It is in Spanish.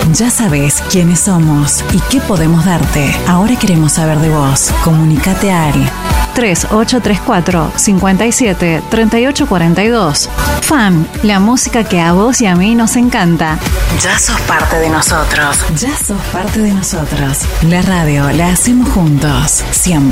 Ya sabes quiénes somos y qué podemos darte. Ahora queremos saber de vos. Comunicate al 3834 57 38 42. FAM, la música que a vos y a mí nos encanta. Ya sos parte de nosotros. Ya sos parte de nosotros. La radio la hacemos juntos, siempre.